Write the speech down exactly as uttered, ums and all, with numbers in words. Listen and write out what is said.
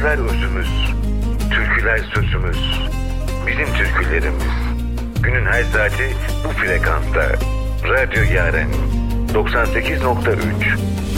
Şarkılar özümüz, türküler sözümüz, bizim türkülerimiz. Günün her saati bu frekansta. Radyo Yaren doksan sekiz nokta üç